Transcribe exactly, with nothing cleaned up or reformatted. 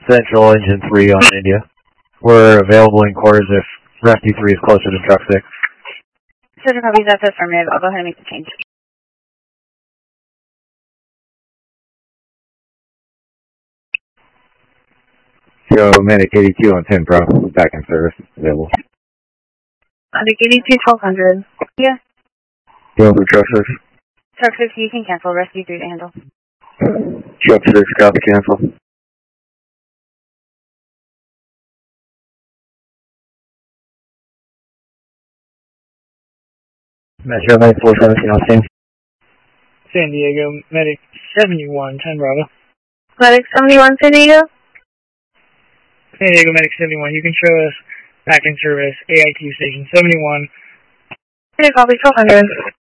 Central Engine three on India. We're available in quarters if Rescue three is closer to Truck six. Central copies, that's affirmative. I'll go ahead and make the change. Show Medic eighty-two on ten Bravo, back in service, available. Medic eighty-two, twelve hundred. Yeah. Go for Truck six. Truck six, you can cancel. Rescue three to handle. Truck six, copy, cancel. Metro Medic four seventeen on scene. San Diego, Medic seventy-one, ten Bravo. Medic seventy-one, San Diego. San Diego, Medic seventy-one, you can show us back in service, A I T station seventy-one. Copy, twelve hundred.